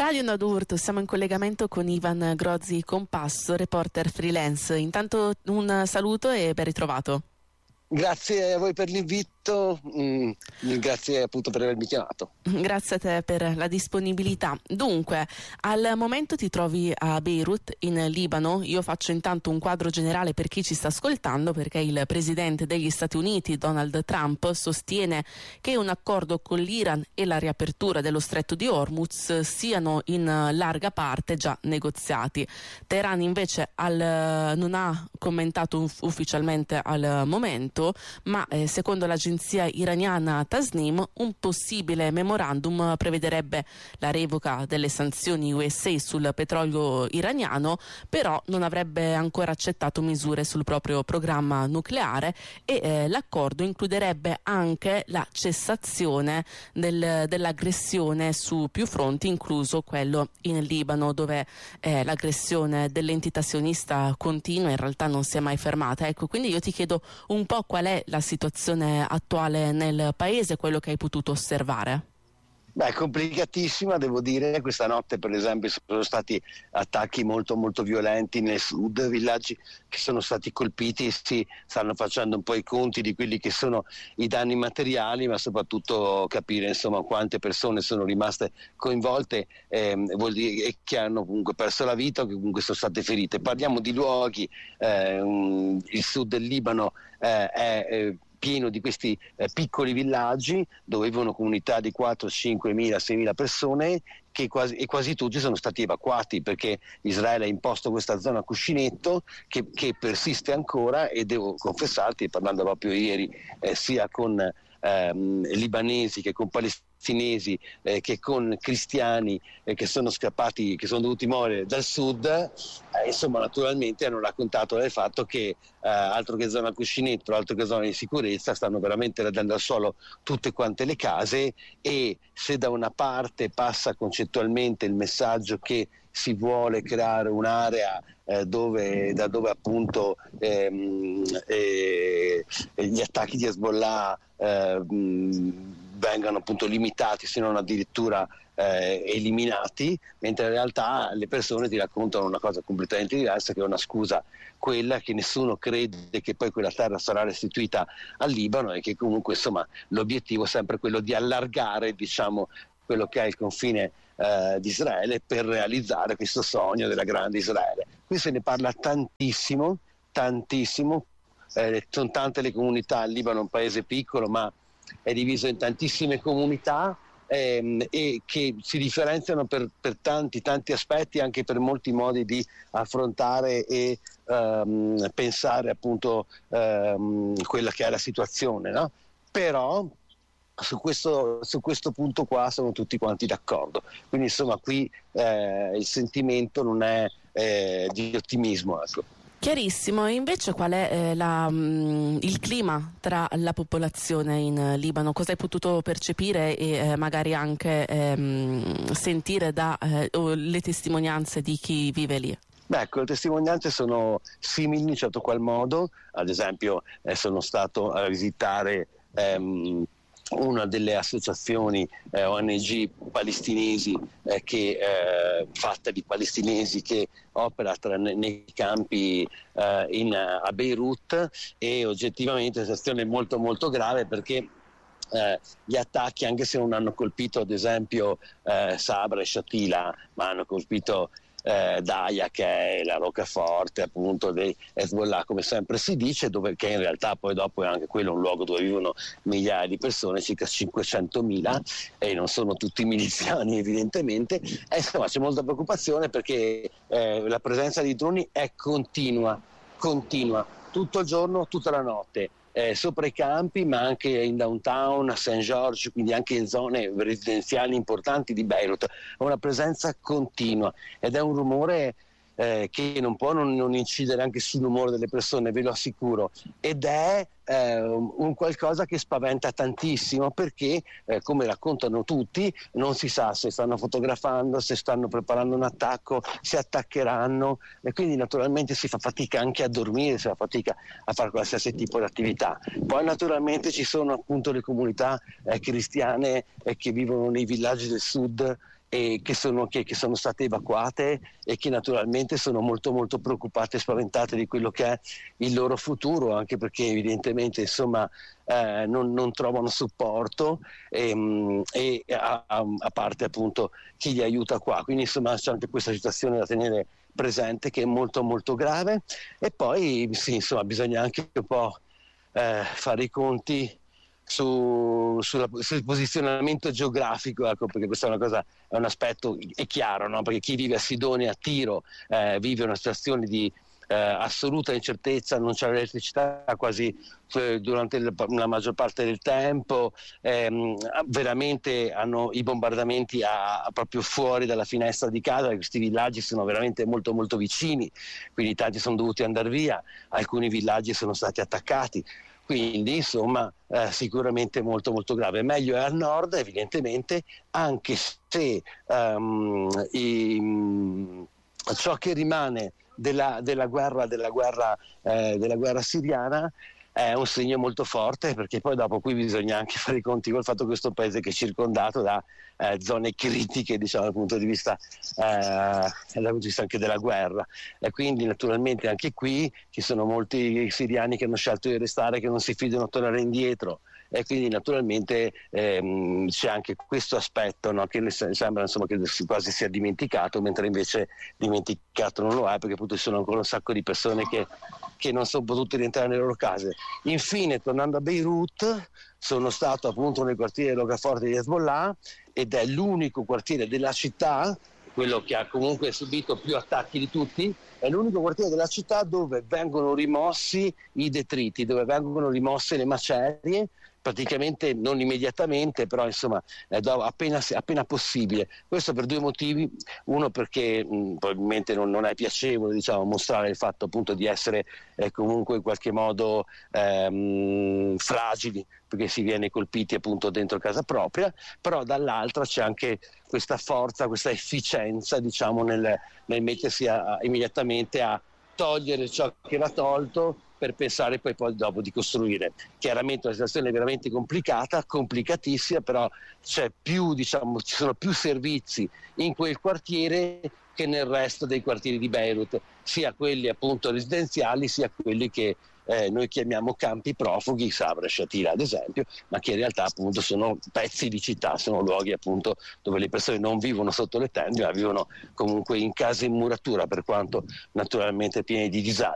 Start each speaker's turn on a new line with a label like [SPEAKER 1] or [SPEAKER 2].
[SPEAKER 1] Radio Nord, siamo in collegamento con Ivan Grozzi Compasso, reporter freelance. Intanto un saluto e ben ritrovato.
[SPEAKER 2] Grazie a voi per l'invito, grazie appunto per avermi chiamato.
[SPEAKER 1] Grazie a te per la disponibilità. Dunque, al momento ti trovi a Beirut, in Libano. Io faccio intanto un quadro generale per chi ci sta ascoltando, perché il presidente degli Stati Uniti, Donald Trump, sostiene che un accordo con l'Iran e la riapertura dello stretto di Hormuz siano in larga parte già negoziati. Teheran invece non ha commentato ufficialmente al momento, ma secondo l'agenzia iraniana Tasnim un possibile memorandum prevederebbe la revoca delle sanzioni USA sul petrolio iraniano, però non avrebbe ancora accettato misure sul proprio programma nucleare e l'accordo includerebbe anche la cessazione dell'aggressione su più fronti, incluso quello in Libano, dove l'aggressione dell'entità sionista continua, in realtà non si è mai fermata. Ecco, quindi io ti chiedo un po' qual è la situazione attuale nel paese, quello che hai potuto osservare.
[SPEAKER 2] Beh, complicatissima, devo dire. Questa notte per esempio sono stati attacchi molto molto violenti nel sud, villaggi che sono stati colpiti. Si stanno facendo un po' i conti di quelli che sono i danni materiali, ma soprattutto capire insomma quante persone sono rimaste coinvolte, vuol dire che hanno comunque perso la vita o che comunque sono state ferite. Parliamo di luoghi, il sud del Libano è pieno di questi piccoli villaggi dove vivono comunità di 4, 5 mila, 6 mila persone che quasi tutti sono stati evacuati perché Israele ha imposto questa zona a cuscinetto che persiste ancora, e devo confessarti, parlando proprio ieri sia con libanesi che con palestinesi che con cristiani che sono scappati, che sono dovuti morire dal sud, insomma naturalmente hanno raccontato del fatto che altro che zona cuscinetto, altro che zona di sicurezza, stanno veramente radendo al suolo tutte quante le case. E se da una parte passa concettualmente il messaggio che si vuole creare un'area da dove appunto gli attacchi di Hezbollah vengano appunto limitati, se non addirittura eliminati, mentre in realtà le persone ti raccontano una cosa completamente diversa, che è una scusa quella che nessuno crede che poi quella terra sarà restituita al Libano, e che comunque insomma l'obiettivo è sempre quello di allargare, diciamo, quello che è il confine di Israele, per realizzare questo sogno della grande Israele. Qui se ne parla tantissimo, sono tante le comunità. Il Libano è un paese piccolo ma è diviso in tantissime comunità e che si differenziano per tanti aspetti, anche per molti modi di affrontare e pensare appunto quella che è la situazione, no? Però su questo punto qua sono tutti quanti d'accordo, quindi insomma qui il sentimento non è di ottimismo, ecco.
[SPEAKER 1] Chiarissimo. E invece qual è il clima tra la popolazione in Libano? Cosa hai potuto percepire e magari anche sentire da le testimonianze di chi vive lì?
[SPEAKER 2] Beh, ecco, le testimonianze sono simili in un certo qual modo. Ad esempio sono stato a visitare una delle associazioni ONG palestinesi fatta di palestinesi, che opera nei campi a Beirut, e oggettivamente è una situazione molto molto grave, perché gli attacchi, anche se non hanno colpito ad esempio Sabra e Shatila, ma hanno colpito Daia, che è la roccaforte appunto dei Hezbollah, come sempre si dice, che in realtà poi dopo è anche quello un luogo dove vivono migliaia di persone, circa 500.000, e non sono tutti miliziani evidentemente. Insomma c'è molta preoccupazione, perché la presenza di droni è continua tutto il giorno, tutta la notte, sopra i campi, ma anche in downtown, a St. George, quindi anche in zone residenziali importanti di Beirut. È una presenza continua ed è un rumore che non può non incidere anche sul rumore delle persone, ve lo assicuro, ed è un qualcosa che spaventa tantissimo, perché come raccontano tutti, non si sa se stanno fotografando, se stanno preparando un attacco, se attaccheranno, e quindi naturalmente si fa fatica anche a dormire, si fa fatica a fare qualsiasi tipo di attività. Poi naturalmente ci sono appunto le comunità cristiane che vivono nei villaggi del sud e che sono state evacuate e che naturalmente sono molto molto preoccupate e spaventate di quello che è il loro futuro, anche perché evidentemente insomma non trovano supporto e a parte appunto chi li aiuta qua, quindi insomma c'è anche questa situazione da tenere presente, che è molto molto grave. E poi sì, insomma bisogna anche un po' fare i conti sul posizionamento geografico, ecco, perché questa è un aspetto, è chiaro, no? Perché chi vive a Sidone, a Tiro, vive una situazione di assoluta incertezza, non c'è elettricità quasi durante la maggior parte del tempo, veramente hanno i bombardamenti proprio fuori dalla finestra di casa. Questi villaggi sono veramente molto molto vicini, quindi tanti sono dovuti andare via, alcuni villaggi sono stati attaccati. Quindi insomma sicuramente molto molto grave. Meglio è al nord evidentemente, anche se ciò che rimane della guerra siriana è un segno molto forte, perché poi dopo qui bisogna anche fare i conti col fatto che questo paese che è circondato da zone critiche, diciamo, dal punto di vista anche della guerra, e quindi naturalmente anche qui ci sono molti siriani che hanno scelto di restare, che non si fidano a tornare indietro, e quindi naturalmente c'è anche questo aspetto, no, che sembra insomma che quasi sia dimenticato, mentre invece dimenticato non lo è, perché appunto ci sono ancora un sacco di persone che non sono potute rientrare nelle loro case. Infine, tornando a Beirut, sono stato appunto nel quartiere roccaforte di Hezbollah, ed è l'unico quartiere della città, quello che ha comunque subito più attacchi di tutti, è l'unico quartiere della città dove vengono rimossi i detriti, dove vengono rimosse le macerie, praticamente non immediatamente, però insomma appena possibile. Questo per due motivi: uno perché probabilmente non è piacevole, diciamo, mostrare il fatto appunto di essere comunque in qualche modo fragili, perché si viene colpiti appunto dentro casa propria, però dall'altra c'è anche questa forza, questa efficienza, diciamo, nel mettersi immediatamente a togliere ciò che va tolto, per pensare poi dopo di costruire. Chiaramente la situazione è veramente complicata, complicatissima, però c'è più, diciamo, ci sono più servizi in quel quartiere che nel resto dei quartieri di Beirut, sia quelli appunto residenziali, sia quelli che noi chiamiamo campi profughi, Sabra e Shatila ad esempio, ma che in realtà appunto sono pezzi di città, sono luoghi appunto dove le persone non vivono sotto le tende, ma vivono comunque in case in muratura, per quanto naturalmente pieni di disagi.